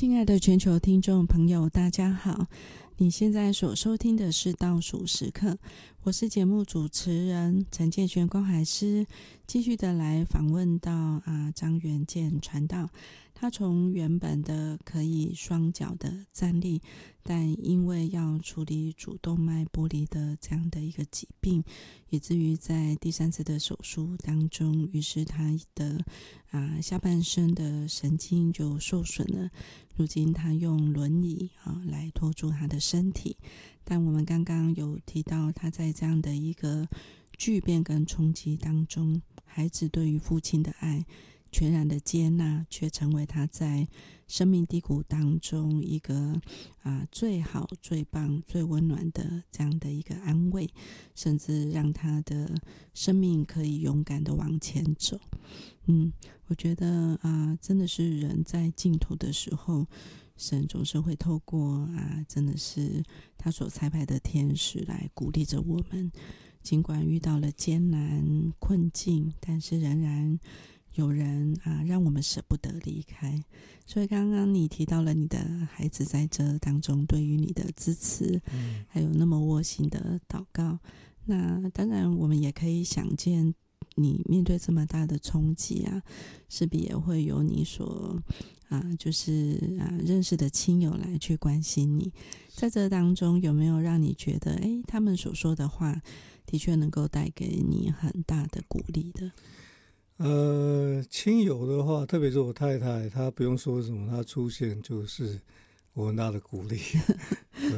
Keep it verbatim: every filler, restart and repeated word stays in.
亲爱的全球听众朋友，大家好！你现在所收听的是倒数时刻，我是节目主持人陈建璇关怀师，继续的来访问到啊张元健传道。他从原本的可以双脚的站立，但因为要处理主动脉剥离的这样的一个疾病，以至于在第三次的手术当中，于是他的啊下半身的神经就受损了。如今他用轮椅啊来拖住他的身体，但我们刚刚有提到，他在这样的一个巨变跟冲击当中，孩子对于父亲的爱全然的接纳，却成为他在生命低谷当中一个啊最好、最棒、最温暖的这样的一个安慰，甚至让他的生命可以勇敢的往前走。嗯，我觉得啊，真的是人在尽头的时候，神总是会透过啊，真的是他所差派的天使来鼓励着我们。尽管遇到了艰难困境，但是仍然有人啊，让我们舍不得离开。所以刚刚你提到了你的孩子在这当中对于你的支持，嗯、还有那么窝心的祷告。那当然，我们也可以想见，你面对这么大的冲击啊，势必也会有你所啊，就是啊认识的亲友来去关心你。在这当中，有没有让你觉得，哎，他们所说的话的确能够带给你很大的鼓励的？ 呃，亲友的话，特别是我太太，她不用说什么，她出现就是我很大的鼓励。对，